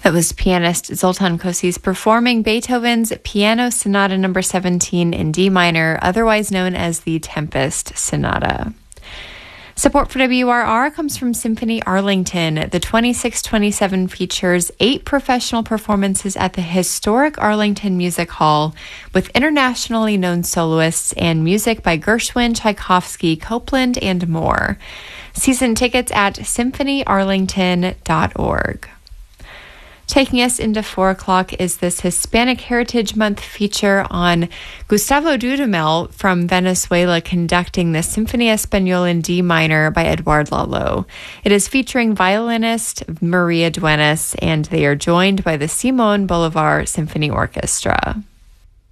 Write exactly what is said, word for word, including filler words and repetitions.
That was pianist Zoltan Kocsis performing Beethoven's Piano Sonata number seventeen in D minor, otherwise known as the Tempest Sonata. Support for W R R comes from Symphony Arlington. The twenty-six twenty-seven features eight professional performances at the historic Arlington Music Hall with internationally known soloists and music by Gershwin, Tchaikovsky, Copland, and more. Season tickets at symphony arlington dot org. Taking us into four o'clock is this Hispanic Heritage Month feature on Gustavo Dudamel from Venezuela conducting the Symphony Español in D minor by Edouard Lalo. It is featuring violinist Maria Duenas, and they are joined by the Simón Bolívar Symphony Orchestra.